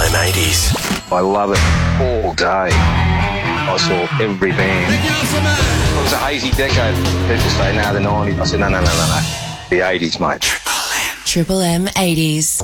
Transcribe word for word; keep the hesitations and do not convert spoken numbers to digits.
M eighties. I love it all day. I saw every band. It was a hazy decade. People say, no, the nineties. I said, no, no, no, no, no. The eighties, mate. Triple M eighties.